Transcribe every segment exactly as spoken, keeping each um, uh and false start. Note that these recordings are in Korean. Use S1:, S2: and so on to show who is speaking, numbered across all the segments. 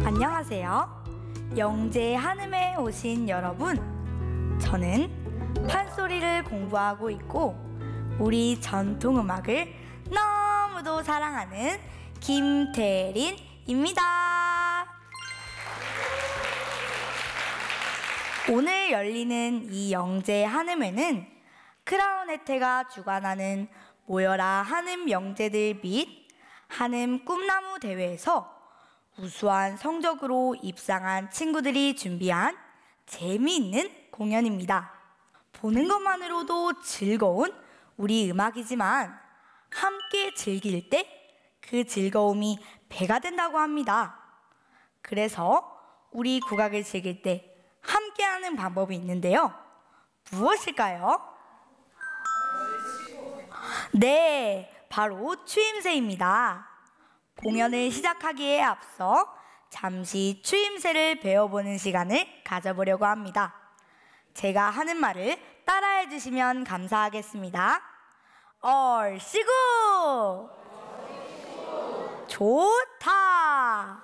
S1: 안녕하세요. 영재 한음에 오신 여러분, 저는 판소리를 공부하고 있고 우리 전통음악을 너무도 사랑하는 김태린입니다. 오늘 열리는 이 영재 한음회는 크라운 혜태가 주관하는 모여라 한음 영재들 및 한음 꿈나무 대회에서 우수한 성적으로 입상한 친구들이 준비한 재미있는 공연입니다. 보는 것만으로도 즐거운 우리 음악이지만 함께 즐길 때 그 즐거움이 배가 된다고 합니다. 그래서 우리 국악을 즐길 때 함께하는 방법이 있는데요. 무엇일까요? 네, 바로 추임새입니다. 공연을 시작하기에 앞서 잠시 추임새를 배워보는 시간을 가져보려고 합니다. 제가 하는 말을 따라해 주시면 감사하겠습니다. 얼씨구! 좋다!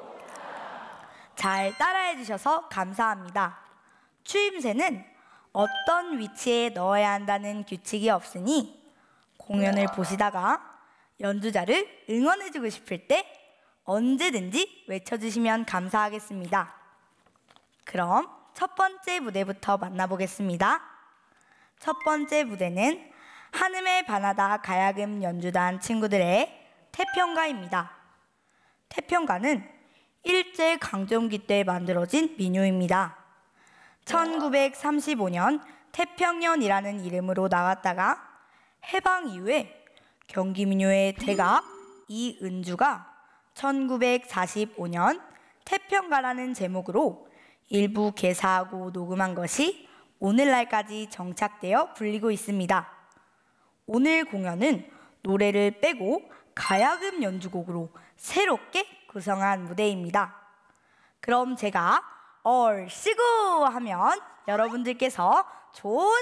S1: 잘 따라해 주셔서 감사합니다. 추임새는 어떤 위치에 넣어야 한다는 규칙이 없으니 공연을 보시다가 연주자를 응원해주고 싶을 때 언제든지 외쳐주시면 감사하겠습니다. 그럼 첫 번째 무대부터 만나보겠습니다. 첫 번째 무대는 한음에 반하다 가야금 연주단 친구들의 태평가입니다. 태평가는 일제강점기 때 만들어진 민요입니다. 천구백삼십오 년 태평년이라는 이름으로 나왔다가 해방 이후에 경기민요의 대가 이은주가 천구백사십오 년 태평가라는 제목으로 일부 개사하고 녹음한 것이 오늘날까지 정착되어 불리고 있습니다. 오늘 공연은 노래를 빼고 가야금 연주곡으로 새롭게 구성한 무대입니다. 그럼 제가 얼씨구 하면 여러분들께서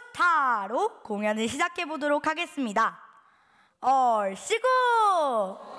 S1: 좋다로 공연을 시작해 보도록 하겠습니다. 얼씨구!